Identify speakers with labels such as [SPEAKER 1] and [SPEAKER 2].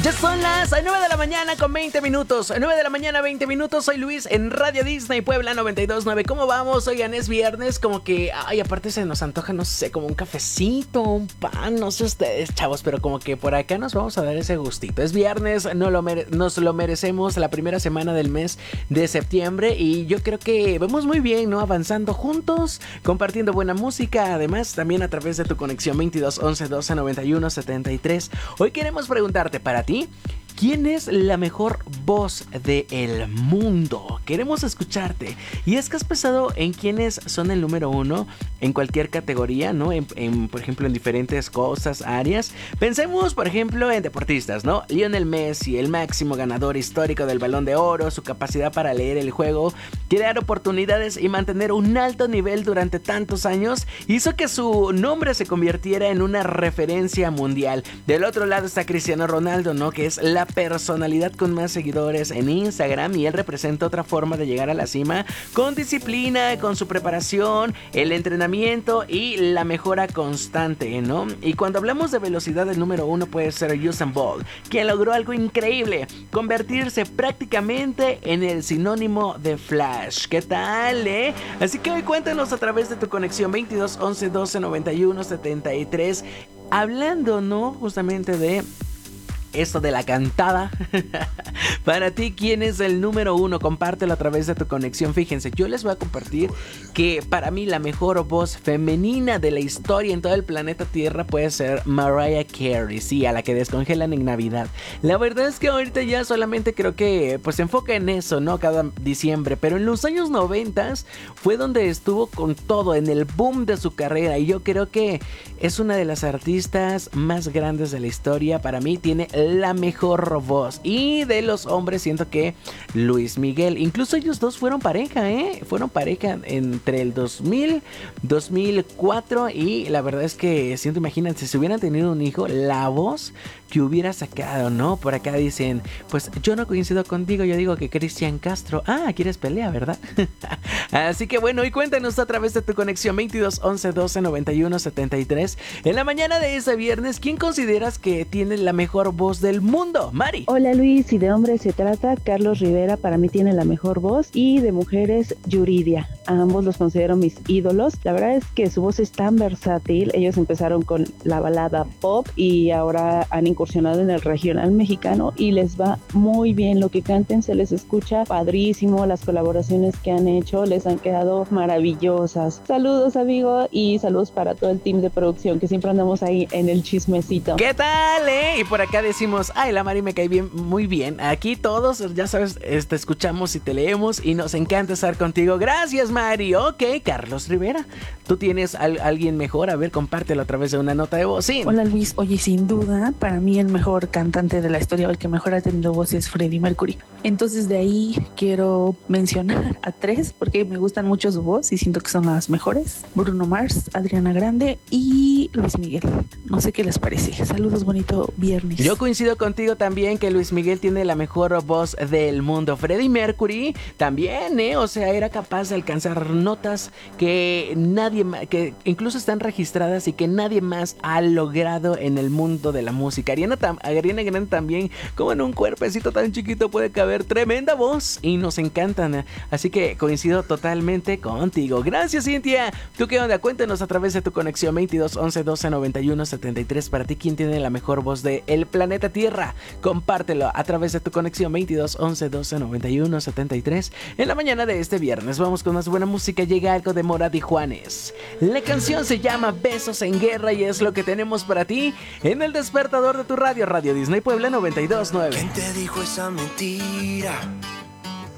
[SPEAKER 1] Ya son las 9 de la mañana con 20 minutos. 9 de la mañana, 20 minutos. Soy Luis en Radio Disney Puebla 92.9. ¿Cómo vamos? Oigan, es viernes. Como que, aparte se nos antoja, no sé, como un cafecito, un pan. No sé ustedes, chavos, pero como que por acá nos vamos a dar ese gustito. Es viernes, nos lo merecemos la primera semana del mes de septiembre. Y yo creo que vamos muy bien, ¿no? Avanzando juntos, compartiendo buena música. Además, también a través de tu conexión 22 11 12 91 73. Hoy queremos preguntarte para ti, ¿quién es la mejor voz del mundo? Queremos escucharte. Y es que has pensado en quiénes son el número uno en cualquier categoría, ¿no? Por ejemplo, en diferentes cosas, áreas. Pensemos, por ejemplo, en deportistas, ¿no? Lionel Messi, el máximo ganador histórico del Balón de Oro, su capacidad para leer el juego, crear oportunidades y mantener un alto nivel durante tantos años, hizo que su nombre se convirtiera en una referencia mundial. Del otro lado está Cristiano Ronaldo, ¿no? Que es la personalidad con más seguidores en Instagram, y él representa otra forma de llegar a la cima con disciplina, con su preparación, el entrenamiento y la mejora constante, ¿no? Y cuando hablamos de velocidad, el número uno puede ser Usain Bolt, quien logró algo increíble: convertirse prácticamente en el sinónimo de Flash. ¿Qué tal, Así que hoy cuéntanos a través de tu conexión 22 11 12 91 73, hablando, ¿no? Justamente de esto de la cantada. Para ti, ¿quién es el número uno? Compártelo a través de tu conexión. Fíjense, yo les voy a compartir que para mí la mejor voz femenina de la historia en todo el planeta Tierra puede ser Mariah Carey. Sí, a la que descongelan en Navidad. La verdad es que ahorita ya solamente creo que pues se enfoca en eso, ¿no? Cada diciembre. Pero en los años 90 fue donde estuvo con todo, en el boom de su carrera. Y yo creo que es una de las artistas más grandes de la historia. Para mí tiene la mejor voz. Y de los hombres siento que Luis Miguel. Incluso ellos dos fueron pareja, fueron pareja entre el 2000, 2004. Y la verdad es que siento, imagínense, si hubieran tenido un hijo, la voz que hubiera sacado, ¿no? Por acá dicen, pues yo no coincido contigo, yo digo que Cristian Castro. ¿Quieres pelea, verdad? Así que bueno, y cuéntanos a través de tu conexión 22 11 12 91 73. En la mañana de ese viernes, ¿quién consideras que tiene la mejor voz del mundo? Mari.
[SPEAKER 2] Hola Luis, si de hombres se trata, Carlos Rivera para mí tiene la mejor voz, y de mujeres, Yuridia. A ambos los considero mis ídolos. La verdad es que su voz es tan versátil. Ellos empezaron con la balada pop y ahora han incursionado en el regional mexicano y les va muy bien. Lo que canten se les escucha padrísimo. Las colaboraciones que han hecho les han quedado maravillosas. Saludos, amigo, y saludos para todo el team de producción, que siempre andamos ahí en el chismecito.
[SPEAKER 1] ¿Qué tal, Y por acá decimos, la Mari me cae bien, muy bien. Aquí todos, ya sabes, te escuchamos y te leemos y nos encanta estar contigo. Gracias, Mari. Ok, Carlos Rivera, ¿tú tienes alguien mejor? A ver, compártelo a través de una nota de voz. Sí.
[SPEAKER 3] Hola Luis, oye, sin duda, para mí el mejor cantante de la historia, o el que mejor ha tenido voz, es Freddie Mercury. Entonces de ahí quiero mencionar a tres, porque me gustan mucho su voz y siento que son las mejores: Bruno Mars, Adriana Grande y Luis Miguel. No sé qué les parece. Saludos, bonito viernes.
[SPEAKER 1] Yo coincido contigo también que Luis Miguel tiene la mejor voz del mundo. Freddie Mercury también, o sea, era capaz de alcanzar notas que nadie más, que incluso están registradas y que nadie más ha logrado en el mundo de la música. Ariana Grande también, como en un cuerpecito tan chiquito puede caber tremenda voz y nos encantan. Así que coincido totalmente contigo. Gracias, Cintia. ¿Tú qué onda? Cuéntanos a través de tu conexión 22 11 12 91 73. Para ti, ¿quién tiene la mejor voz del planeta Tierra? Compártelo a través de tu conexión 22 11 12 91 73. En la mañana de este viernes vamos con más buena música. Llega algo de Morat y Juanes. La canción se llama Besos en Guerra y es lo que tenemos para ti en el despertador de tu radio, Radio Disney Puebla 92.9.
[SPEAKER 4] ¿Quién te dijo esa mentira?